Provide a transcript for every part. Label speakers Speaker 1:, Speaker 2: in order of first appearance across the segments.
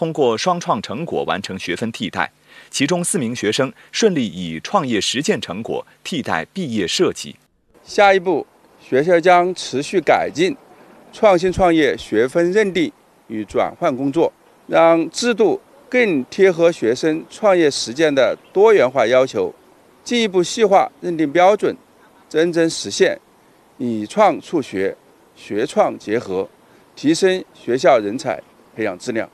Speaker 1: 通过双创成果完成学分替代，其中4名学生顺利以创业实践成果替代毕业设计。
Speaker 2: 下一步，学校将持续改进创新创业学分认定与转换工作，让制度更贴合学生创业实践的多元化要求，进一步细化认定标准，真正实现以创促学、学创结合，提升学校人才培养质量。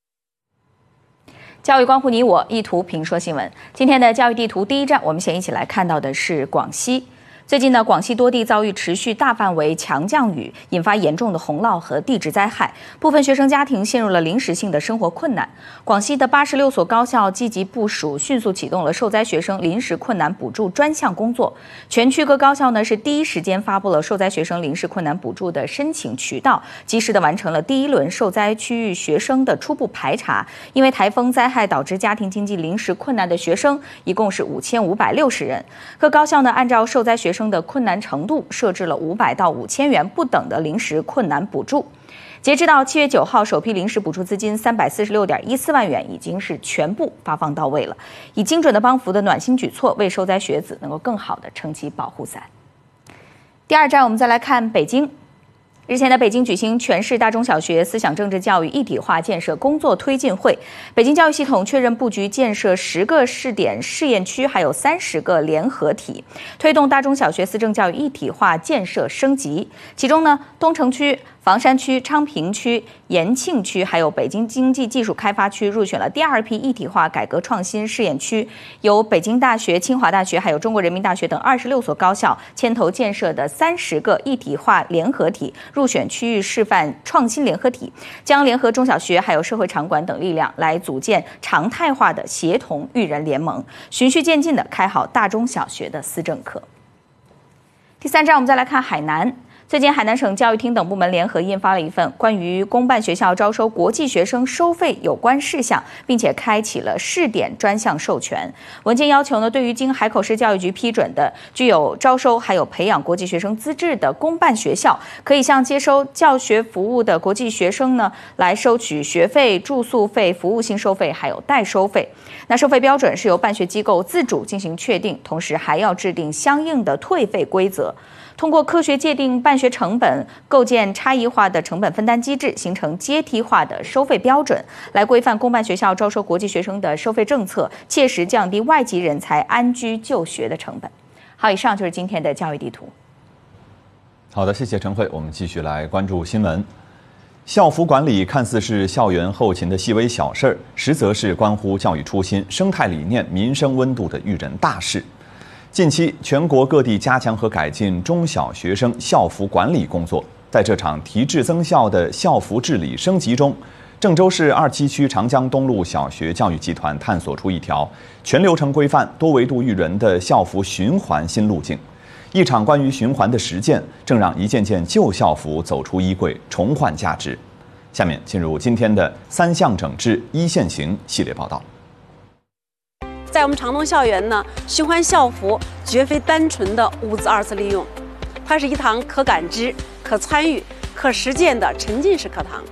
Speaker 3: 教育关乎你我，一图评说新闻。今天的教育地图第一站，我们先一起来看到的是广西。最近呢，广西多地遭遇持续大范围强降雨，引发严重的洪涝和地质灾害，部分学生家庭陷入了临时性的生活困难。广西的86所高校积极部署，迅速启动了受灾学生临时困难补助专项工作。全区各高校呢是第一时间发布了受灾学生临时困难补助的申请渠道，及时的完成了第一轮受灾区域学生的初步排查。因为台风灾害导致家庭经济临时困难的学生一共是5560人。各高校呢按照受灾学生的困难程度设置了500到5000元不等的临时困难补助。截至到7月9号，首批临时补助资金346.14万元已经是全部发放到位了，以精准的帮扶的暖心举措，为受灾学子能够更好的撑起保护伞。第二站，我们再来看北京。日前的北京举行全市大中小学思想政治教育一体化建设工作推进会，北京教育系统确认布局建设10个试点试验区，还有30个联合体，推动大中小学思政教育一体化建设升级。其中呢，东城区、房山区、昌平区、延庆区，还有北京经济技术开发区入选了第2批一体化改革创新试验区，由北京大学、清华大学还有中国人民大学等26所高校牵头建设的30个一体化联合体入选区域示范创新联合体，将联合中小学还有社会场馆等力量来组建常态化的协同育人联盟，循序渐进地开好大中小学的思政课。第三站，我们再来看海南。最近，海南省教育厅等部门联合印发了一份关于公办学校招收国际学生收费有关事项，并且开启了试点专项授权。文件要求呢，对于经海口市教育局批准的具有招收还有培养国际学生资质的公办学校，可以向接收教学服务的国际学生呢来收取学费、住宿费、服务性收费还有代收费。那收费标准是由办学机构自主进行确定，同时还要制定相应的退费规则。通过科学界定办学成本，构建差异化的成本分担机制，形成阶梯化的收费标准，来规范公办学校招收国际学生的收费政策，切实降低外籍人才安居就学的成本。好，以上就是今天的教育地图。
Speaker 4: 好的，谢谢陈慧。我们继续来关注新闻。校服管理看似是校园后勤的细微小事儿，实则是关乎教育初心、生态理念、民生温度的育人大事。近期，全国各地加强和改进中小学生校服管理工作。在这场提质增效的校服治理升级中，郑州市27区长江东路小学教育集团探索出一条全流程规范、多维度育人的校服循环新路径。一场关于循环的实践，正让一件件旧校服走出衣柜，重焕价值。下面进入今天的3项整治一线行系列报道。
Speaker 5: 在我们长东校园呢，循环校服绝非单纯的5字2次利用，它是一堂可感知、可参与、可实践的沉浸式课堂。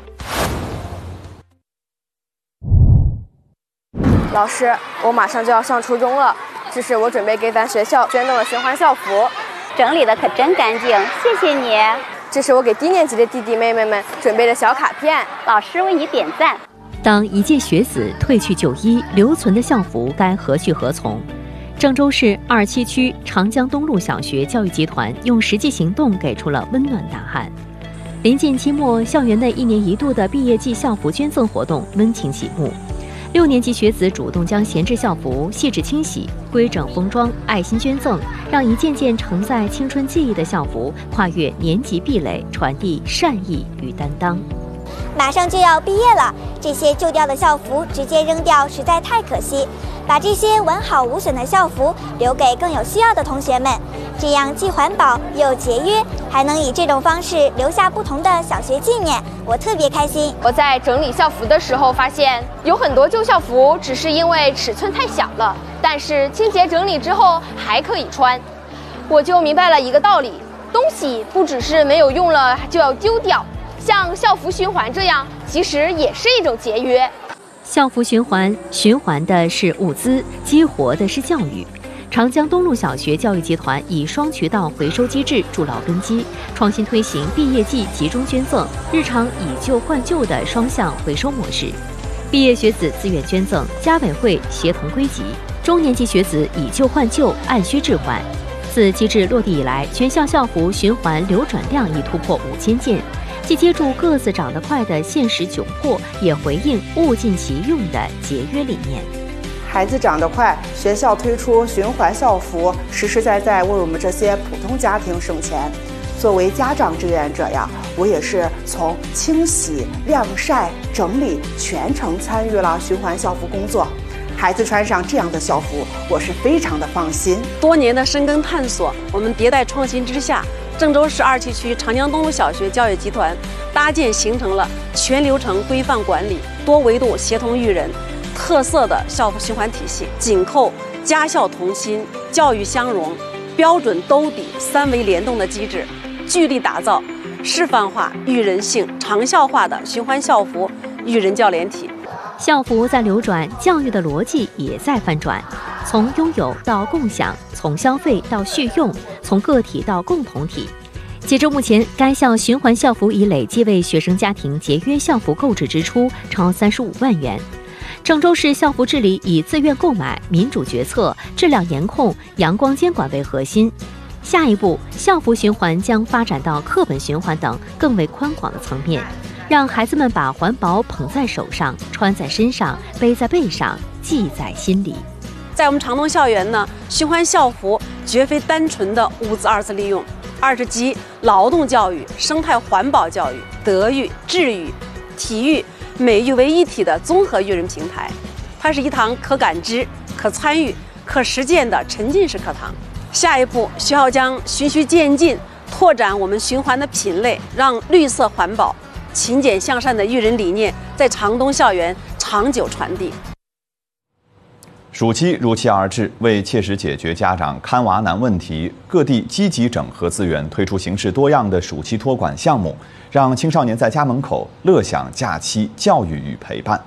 Speaker 6: 老师，我马上就要上初中了，这是我准备给咱学校捐赠的循环校服，
Speaker 7: 整理的可真干净，谢谢你。
Speaker 6: 这是我给低年级的弟弟妹妹们准备的小卡片，
Speaker 7: 老师为你点赞。
Speaker 8: 当一介学子褪去旧衣，留存的校服该何去何从？郑州市27区长江东路小学教育集团用实际行动给出了温暖答案。临近期末，校园内1年1度的毕业季校服捐赠活动温情启幕。6年级学子主动将闲置校服细致清洗、规整封装、爱心捐赠，让一件件承载青春记忆的校服跨越年级壁垒，传递善意与担当。
Speaker 9: 马上就要毕业了，这些旧掉的校服直接扔掉实在太可惜，把这些完好无损的校服留给更有需要的同学们，这样既环保又节约，还能以这种方式留下不同的小学纪念，我特别开心。
Speaker 10: 我在整理校服的时候发现，有很多旧校服只是因为尺寸太小了，但是清洁整理之后还可以穿，我就明白了一个道理，东西不只是没有用了就要丢掉，像校服循环这样，其实也是一种节约。
Speaker 8: 校服循环的是物资，激活的是教育。长江东路小学教育集团以双渠道回收机制筑牢根基，创新推行毕业季集中捐赠、日常以旧换旧的双向回收模式。毕业学子自愿捐赠，家委会协同归集；中年级学子以旧换旧，按需置换。自机制落地以来，全校校服循环流转量已突破5000件，既接住个子长得快的现实窘迫，也回应物尽其用的节约理念。
Speaker 11: 孩子长得快，学校推出循环校服，实实在在为我们这些普通家庭省钱。作为家长志愿者呀，我也是从清洗、晾晒、整理全程参与了循环校服工作。孩子穿上这样的校服，我是非常的放心。
Speaker 5: 多年的深耕探索，我们迭代创新之下，郑州市2七区长江东路小学教育集团搭建形成了全流程规范管理、多维度协同育人、特色的校服循环体系，紧扣家校同心、教育相融、标准兜底3维联动的机制，聚力打造示范化、育人性、长效化的循环校服育人教练体。
Speaker 8: 校服在流转，教育的逻辑也在翻转，从拥有到共享，从消费到续用，从个体到共同体。截至目前，该校循环校服已累计为学生家庭节约校服购置支出超35万元。郑州市校服治理以自愿购买、民主决策、质量严控、阳光监管为核心。下一步，校服循环将发展到课本循环等更为宽广的层面，让孩子们把环保捧在手上、穿在身上、背在背上、记在心里。
Speaker 5: 在我们长东校园呢，循环校服绝非单纯的物资二次利用，而是集劳动教育、生态环保教育、德育、智育、体育、美育为一体的综合育人平台。它是一堂可感知、可参与、可实践的沉浸式课堂。下一步，学校将循序渐进拓展我们循环的品类，让绿色环保、勤俭向善的育人理念在长东校园长久传递。
Speaker 4: 暑期如期而至，为切实解决家长看娃难问题，各地积极整合资源，推出形式多样的暑期托管项目，让青少年在家门口乐享假期教育与陪伴。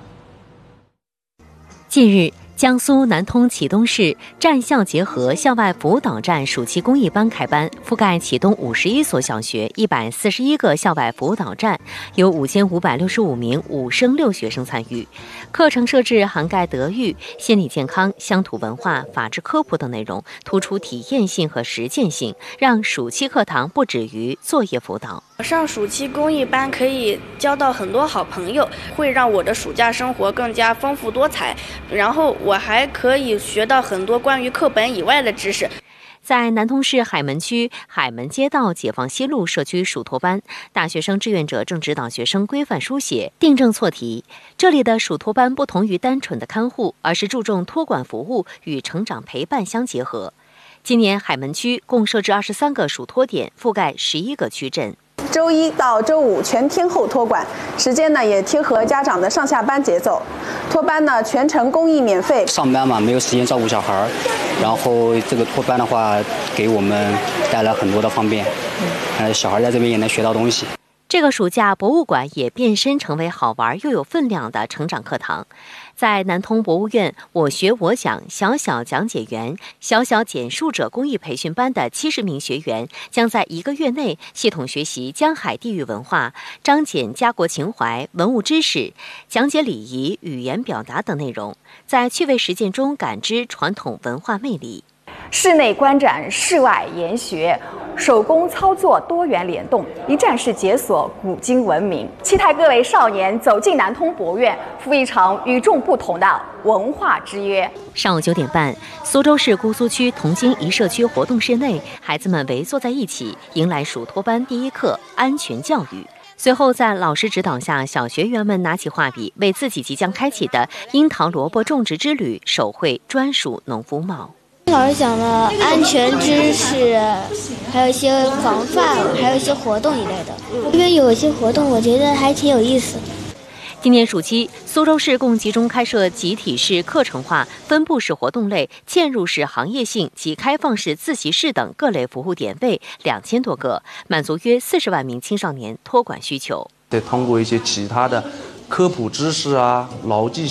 Speaker 8: 近日，江苏南通启东市战校结合校外辅导站暑期公益班开班，覆盖启东51所小学、141个校外辅导站，有5565名5升6学生参与。课程设置涵盖德育、心理健康、乡土文化、法治科普等内容，突出体验性和实践性，让暑期课堂不止于作业辅导。
Speaker 12: 上暑期公益班可以交到很多好朋友，会让我的暑假生活更加丰富多彩，然后我还可以学到很多关于课本以外的知识。
Speaker 8: 在南通市海门区海门街道解放西路社区暑托班，大学生志愿者正指导学生规范书写、订正错题。这里的暑托班不同于单纯的看护，而是注重托管服务与成长陪伴相结合。今年海门区共设置23个暑托点，覆盖11个区镇。
Speaker 11: 周一到周五全天候托管，时间呢也贴合家长的上下班节奏。托班呢全程公益免费。
Speaker 13: 上班嘛，没有时间照顾小孩，然后这个托班的话，给我们带来很多的方便。小孩在这边也能学到东西。
Speaker 8: 这个暑假，博物馆也变身成为好玩又有分量的成长课堂。在南通博物院我学我讲小小讲解员、小小简述者公益培训班的70名学员，将在1个月内系统学习江海地域文化，彰显家国情怀、文物知识，讲解礼仪、语言表达等内容，在趣味实践中感知传统文化魅力。
Speaker 14: 室内观展，室外研学，手工操作多元联动，一站式解锁古今文明。期待各位少年走进南通博物院，赴一场与众不同的文化之约。
Speaker 8: 上午9点半，苏州市姑苏区同金一社区活动室内，孩子们围坐在一起，迎来暑托班第一课安全教育。随后，在老师指导下，小学员们拿起画笔，为自己即将开启的樱桃萝卜种植之旅手绘专属农夫帽。
Speaker 15: 老师讲了安全知识，还有一些防范，还有一些活动一类的。因为有一些活动，我觉得还挺有意思。
Speaker 8: 今年暑期，苏州市共集中开设集体式课程化、分布式活动类、嵌入式行业性及开放式自习室等各类服务点位2000多个，满足约40万名青少年托管需求。
Speaker 16: 得通过一些其他的科普知识啊、牢记